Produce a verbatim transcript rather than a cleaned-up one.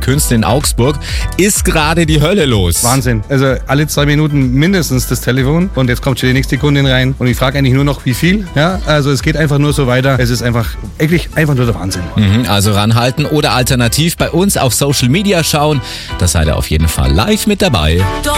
Künste in Augsburg ist gerade die Hölle los. Wahnsinn. Also alle zwei Minuten mindestens das Telefon und jetzt kommt schon die nächste Kundin rein und ich frage eigentlich nur noch, wie viel. Ja, also es geht einfach nur so weiter. Es ist einfach, wirklich einfach nur der Wahnsinn. Mhm, also ranhalten oder alternativ bei uns auf Social Media schauen. Da seid ihr auf jeden Fall live mit dabei. Doch